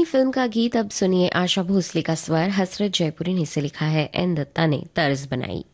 Film का गीत अब सुनिए। आशा भोसले का स्वर, हसरत जयपुरी ने इसे लिखा है, एन दत्ता ने तर्ज बनाई।